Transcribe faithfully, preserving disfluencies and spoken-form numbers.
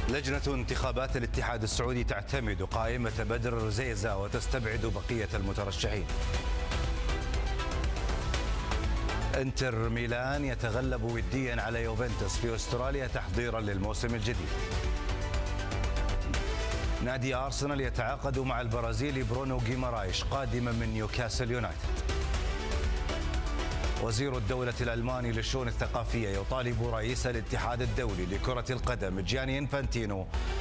لجنة انتخابات الاتحاد السعودي تعتمد قائمة بدر زيزة وتستبعد بقية المترشحين. انتر ميلان يتغلب وديا على يوفنتوس في أستراليا تحضيرا للموسم الجديد. نادي أرسنال يتعاقد مع البرازيلي برونو غيمارايش قادما من نيوكاسل يونايتد. وزير الدولة الألماني للشؤون الثقافية يطالب رئيس الاتحاد الدولي لكرة القدم جياني إنفانتينو